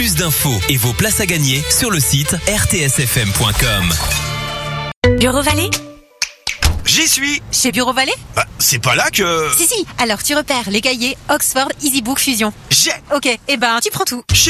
Plus d'infos et vos places à gagner sur le site rtsfm.com. Bureau Vallée? J'y suis. Chez Bureau Vallée? Bah, c'est pas là que... Si. Alors tu repères les cahiers Oxford EasyBook Fusion. J'ai. Ok, tu prends tout.